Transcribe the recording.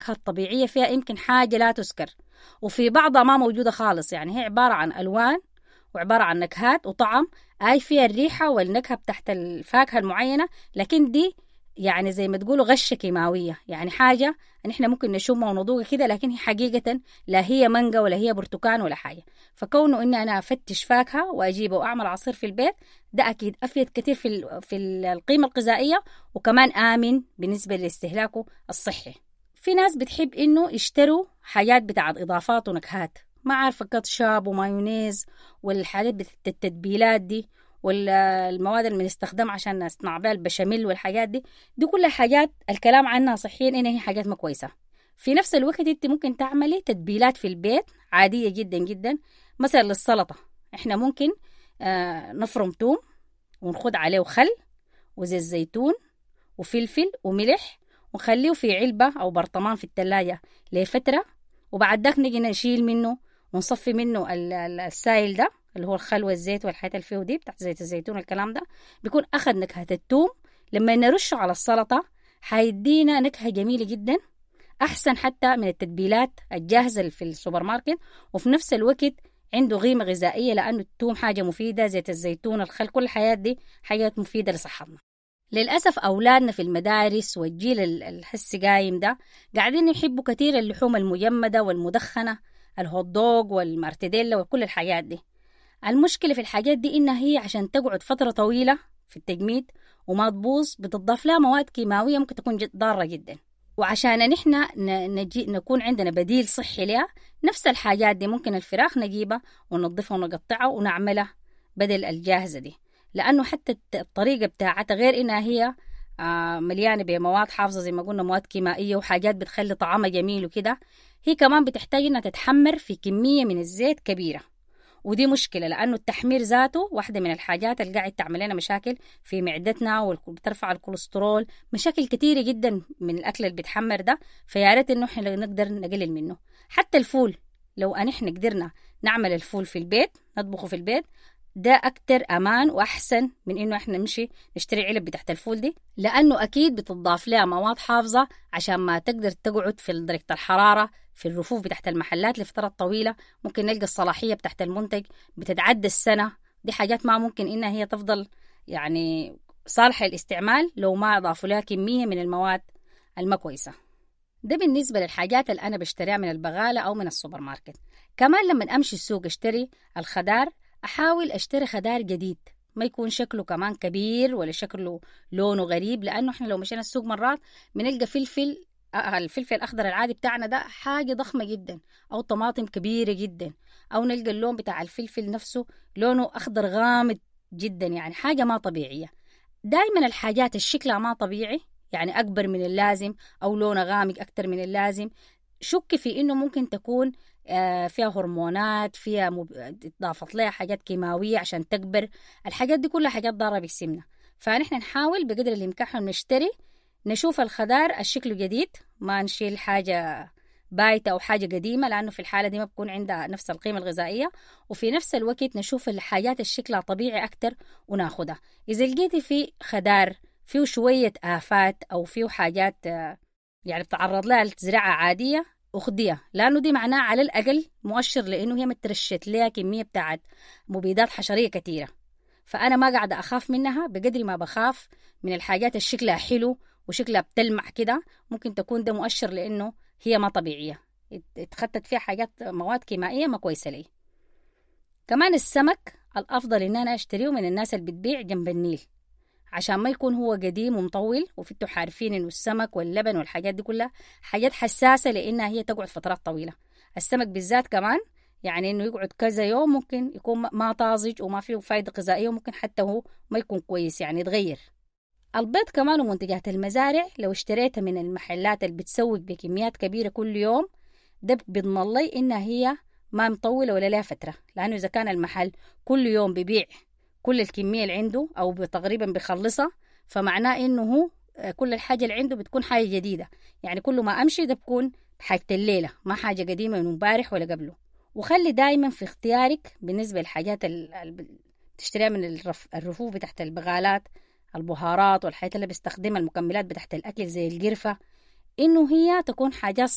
النكهة الطبيعية فيها يمكن حاجة لا تذكر، وفي بعضها ما موجودة خالص. يعني هي عبارة عن ألوان وعبارة عن نكهات وطعم، فيها الريحة والنكهة بتاعت الفاكهة المعينة، لكن دي يعني زي ما تقولوا غشة كيماوية، يعني حاجة ان احنا ممكن نشمها ونذوقها كده، لكن هي حقيقة لا هي مانجا ولا هي برتقان ولا حاجة. فكونه ان انا افتش فاكهة واجيبه واعمل عصير في البيت، ده اكيد افيد كتير في القيمة الغذائية، وكمان امن بالنسبة لاستهلاكه الصحي. في ناس بتحب انه يشتروا حاجات بتاعت اضافات ونكهات، ما عارفة كاتشاب ومايونيز والحاجات التتبيلات دي والمواد اللي بنستخدمها عشان نصنع بها البشاميل والحاجات دي كلها حاجات الكلام عنها صحيا إن هي حاجات ما كويسة. في نفس الوقت انت ممكن تعملي تتبيلات في البيت عادية جدا جدا. مثلا للسلطة احنا ممكن نفرم توم ونخد عليه خل وزيت زيتون وفلفل وملح، ونخليه في علبة أو برطمان في التلاجة لفترة، وبعد ذاك نجي نشيل منه ونصفي منه السائل ده اللي هو الخل والزيت والحاجات اللي فيه دي بتاعت زيت الزيتون والكلام ده، بيكون أخذ نكهة التوم. لما نرشه على السلطة حيدينا نكهة جميلة جدا، أحسن حتى من التتبيلات الجاهزة اللي في السوبر ماركت، وفي نفس الوقت عنده قيمة غذائية لأنه التوم حاجة مفيدة، زيت الزيتون الخل كل الحياة دي حاجات مفيدة لصحتنا. للأسف أولادنا في المدارس والجيل الحسي قايم ده قاعدين يحبوا كتير اللحوم المجمدة والمدخنة، الهوت دوغ والمارتديلا وكل الحاجات دي. المشكلة في الحاجات دي إنها هي عشان تقعد فترة طويلة في التجميد وما تبوظ بتضاف لها مواد كيماوية ممكن تكون ضارة جدا. وعشان نحن نكون عندنا بديل صحي لها، نفس الحاجات دي ممكن الفراخ نجيبها وننظفها ونقطعها ونعملها بدل الجاهزة دي، لأنه حتى الطريقة بتاعتها غير إنها هي مليانة بمواد حافظة زي ما قلنا، مواد كيميائية وحاجات بتخلي طعمها جميل وكده، هي كمان بتحتاج إنها تتحمر في كمية من الزيت كبيرة. ودي مشكلة لأنه التحمير ذاته واحدة من الحاجات اللي قاعد تعمل لنا مشاكل في معدتنا وبترفع الكوليسترول، مشاكل كتيرة جدا من الأكل اللي بيتحمر ده. فياريت إنه إحنا نقدر نقلل منه. حتى الفول، لو إحنا قدرنا نعمل الفول في البيت نطبخه في البيت، ده أكتر أمان وأحسن من إنه إحنا نمشي نشتري علب بتاعت الفول دي، لأنه أكيد بتضاف لها مواد حافظة عشان ما تقدر تقعد في درجة الحرارة في الرفوف بتاعت المحلات لفترات طويلة. ممكن نلقى الصلاحية بتاعت المنتج بتتعدى السنة. دي حاجات ما ممكن إنها هي تفضل يعني صالحة للاستعمال لو ما أضافوا لها كمية من المواد الما كويسة. ده بالنسبة للحاجات اللي أنا بشتريها من البغالة أو من السوبر ماركت. كمان لما أمشي السوق اشتري الخضار، أحاول أشتري خضار جديد، ما يكون شكله كمان كبير ولا شكله لونه غريب، لأنه إحنا لو مشينا السوق مرات بنلقى الفلفل الأخضر العادي بتاعنا ده حاجة ضخمة جدا، أو طماطم كبيرة جدا، أو نلقى اللون بتاع الفلفل نفسه لونه أخضر غامض جدا، يعني حاجة ما طبيعية. دايما الحاجات الشكلها ما طبيعي، يعني أكبر من اللازم أو لونها غامق أكتر من اللازم، شك في إنه ممكن تكون فيها هرمونات، فيها إضافت لها حاجات كيماوية عشان تكبر. الحاجات دي كلها حاجات ضارة بالسمنة. فنحن نحاول بقدر الإمكان نشتري، نشوف الخضار الشكل جديد، ما نشيل حاجة بايتة أو حاجة قديمة، لأنه في الحالة دي ما بكون عندها نفس القيمة الغذائية. وفي نفس الوقت نشوف الحاجات الشكلها طبيعي أكتر وناخدها. إذا لقيتي في خضار فيه شوية آفات أو فيه حاجات يعني بتعرض لها لزراعة عادية، أخديها، لأنه دي معناه على الأقل مؤشر لأنه هي مترشت لها كمية بتاعت مبيدات حشرية كتيرة. فأنا ما قاعدة أخاف منها بقدر ما بخاف من الحاجات اللي شكلها حلو وشكلها بتلمع كده، ممكن تكون ده مؤشر لأنه هي ما طبيعية، اتخطت فيها حاجات مواد كيميائية ما كويسة لي. كمان السمك الأفضل إن أنا أشتريه من الناس اللي بتبيع جنب النيل، عشان ما يكون هو قديم ومطول. وفيتوا عارفين إنه السمك واللبن والحاجات دي كلها حاجات حساسة لأنها هي تقعد فترات طويلة. السمك بالذات كمان يعني إنه يقعد كذا يوم ممكن يكون ما طازج وما فيه فايدة غذائية، وممكن حتى هو ما يكون كويس يعني يتغير. البيض كمان ومنتجات المزارع لو اشتريتها من المحلات اللي بتسوق بكميات كبيرة كل يوم، ده بيضمن لي إنها هي ما مطولة ولا لها فترة، لأنه إذا كان المحل كل يوم بيبيع كل الكمية اللي عنده أو تقريبا بيخلصها، فمعناه إنه هو كل الحاجة اللي عنده بتكون حاجة جديدة. يعني كل ما أمشي ده بكون حاجة الليلة، ما حاجة قديمة من امبارح ولا قبله. وخلي دايما في اختيارك بالنسبة للحاجات اللي تشتريها من الرفوف بتاعت البغالات، البهارات والحاجات اللي بيستخدمها المكملات بتاعت الأكل زي القرفة، إنه هي تكون حاجات